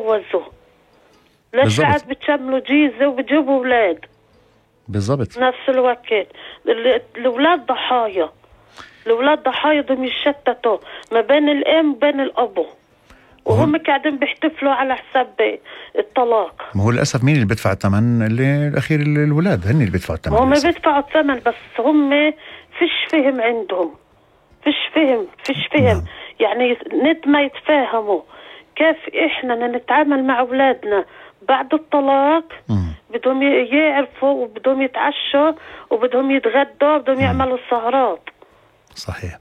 بتجوزوا؟ ليش بعد بتشملوا جيزة وبتجيبوا أولاد بالضبط نفس الوقت؟ الأولاد ضحايا، الأولاد ضحايا بدهم يشتتوا ما بين الأم وبين الأبو، وهم قاعدين بيحتفلوا على حساب الطلاق. ما هو للأسف مين اللي بيدفع الثمن؟ اللي الأخير الولاد هن اللي بيدفعوا الثمن. هم بيدفعوا الثمن، بس هم فيش فهم عندهم، فيش فهم. نعم. يعني ند ما يتفاهموا كيف احنا نتعامل مع اولادنا بعد الطلاق. بدهم يعرفوا وبدهم يتعشوا وبدهم يتغدوا وبدهم يعملوا السهرات. صحيح.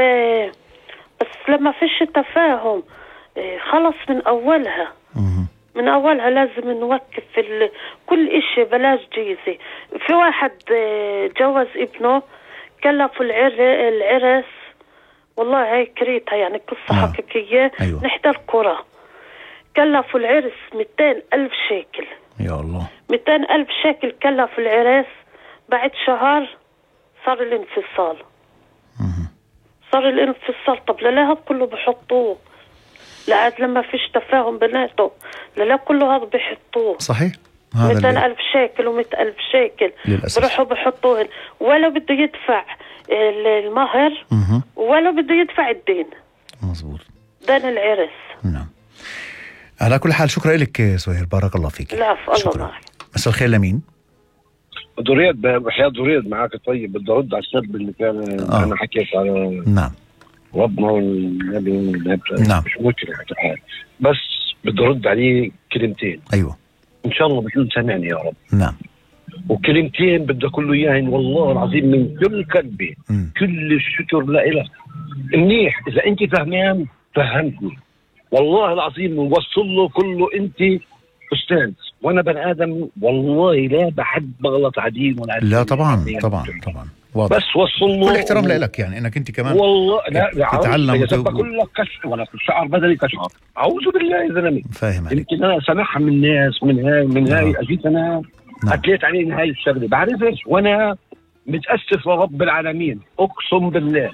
بس لما فيش تفاهم خلص من اولها. من اولها لازم نوقف كل اشي، بلاش جيزة. في واحد جوز ابنه كلفوا العرس، والله هاي كريتها يعني قصة حقيقية. أيوة. نحضر القرى كلفوا العرس 200,000 شيكل. يا الله، 200,000 شيكل كلفوا العرس. بعد شهر صار الانفصال. صار الانفصال. طب لا هذا كله بحطوه لعد لما فيش تفاهم بيناتهم، لا كله هذا بيحطوه. صحيح. 200,000 شيكل و100,000 شيكل بروحوا بحطوهن، ولا بده يدفع المهر ولا بده يدفع الدين. مزبوط، دين العرس. نعم. على كل حال شكرا لك سهير، بارك الله فيك. العفو، الله معك. مساء الخير. لمين؟ دريد، بحياة دريد معك. طيب بدي ارد على السب اللي كان انا حكيت على نعم ربنا والنبي. نعم. مش مشكلة حكي حال، بس بدي ارد عليه كلمتين. ايوه ان شاء الله بكون سامعني يا رب. نعم. وكلمتين بدي اقول له اياهن والله العظيم من كل قلبي. كل الشكر لإلك. منيح اذا انت فهمان فهمتني، والله العظيم ووصل له كله. انت استاذ وانا بني ادم، والله لا بحب بغلط عديل ولا لا طبعا طبعا واضح. بس وصل له كل احترام لك، يعني انك انت كمان والله لا تتعلم بقول لك كشف ولا شعر بدني كشعر. اعوذ بالله يا زلمه. فاهم عليك. يمكن انا سامعها من الناس من هاي اجيت انا اتليت عليه من هاي الشغله بعرفش، وانا متاسف لرب العالمين اقسم بالله.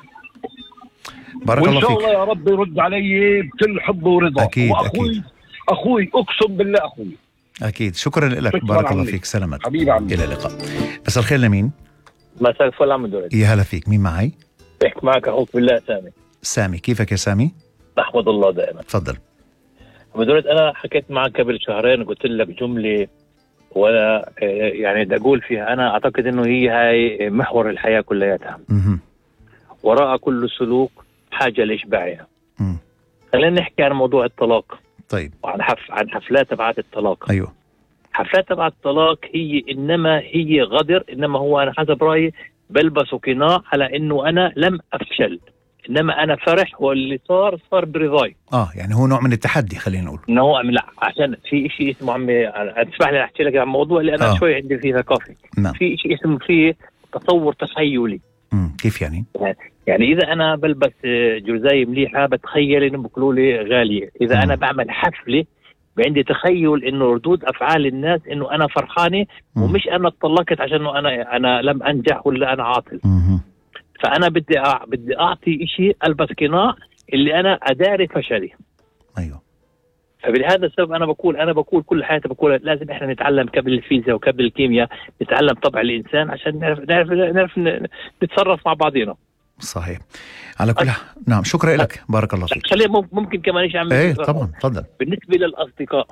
بارك الله فيك. وان شاء الله يا رب يرد علي بكل حب ورضا. اكيد واخوي اخوي اقسم بالله اخوي. اكيد. شكرا لك، بارك الله فيك. سلامات حبيبي عمي. الى اللقاء. مساء الخير. لمين؟ مساء الفل عم دوريد. يا هلا فيك. مين معي؟ بحكي معك اخوك بالله سامي. سامي، كيفك يا سامي؟ بحمد الله دائما. تفضل. عم دوريد، انا حكيت معك قبل شهرين قلت لك جمله ولا يعني بدي اقول فيها، انا اعتقد انه هاي محور الحياه كلياتها. وراء كل سلوك حاجه لاشباعها. خلينا نحكي عن موضوع الطلاق. طيب. وعن عن حفلات تبعات الطلاق. ايوه. حفلات تبعات الطلاق انما هي غدر، انما هو انا حسب رايي بلبسوا قناع على انه انا لم افشل، انما انا فرح، واللي صار برضاي. يعني هو نوع من التحدي، خلينا نقول. نوع من، لا عشان في شيء اسمه عمي، اسمح لي احكي لك عن موضوع اللي انا شوي عندي فيه ثقافه. نعم. في شيء اسمه فيه تصور تخيلي. كيف يعني؟ يعني اذا انا بلبس جرزاية مليحه بتخيل انه بيقولوا لي غاليه. اذا انا بعمل حفله عندي تخيل انه ردود افعال الناس انه انا فرحانه، ومش انا اتطلقت عشان انا لم انجح ولا انا عاطل. فانا بدي اعطي شيء البس قناع اللي انا اداري فشلي. ايوه. فبهذا السبب انا بقول كل حياتي بقول لازم احنا نتعلم قبل الفيزياء وقبل الكيمياء، نتعلم طبع الانسان عشان نعرف نتصرف مع بعضنا. صحيح. على كل نعم. شكرا لك، بارك الله فيك. خلينا ممكن كمان شيء عم طبعا تفضل. بالنسبه للاصدقاء،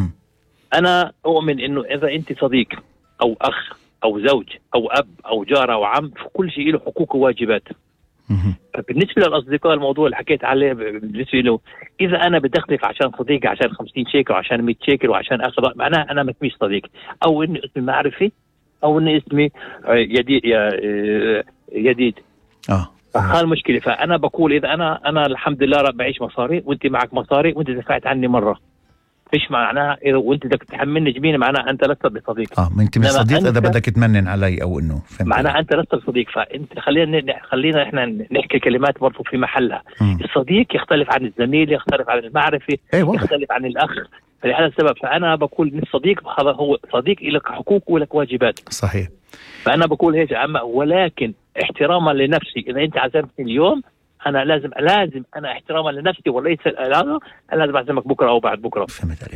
انا اؤمن انه اذا انت صديق او اخ او زوج او اب او جار او عم، كل شيء له حقوق وواجبات. بالنسبه للاصدقاء، الموضوع اللي حكيت عليه بالنسبه له، اذا انا بدي اختلف عشان صديقي عشان 50 شيكل وعشان 100 شيكل وعشان اخذ، معناه انا مش صديق، او اني اسمي معرفي، او اني اسمي يديد. هاي المشكله. فانا بقول اذا انا الحمد لله بعيش مصاري وانت معك مصاري وانت دفعت عني مره، مش معناها وانت بدك تحملني جميله معناها انت لست بصديق. ما انت مش صديق اذا بدك تمنن علي او انه معناها انت لست صديق. فانت خلينا احنا نحكي كلمات برضو في محلها. الصديق يختلف عن الزميل، يختلف عن المعرفي، يختلف عن الاخ. فلهذا السبب فانا بقول ان الصديق هذا هو صديق، لك حقوق ولك واجبات. صحيح. فانا بقول هيك، ولكن احتراما لنفسي. اذا انت عزمتني اليوم انا لازم انا احتراما لنفسي وليس انا لازم اعزمك بكره او بعد بكره. فهمت عليك.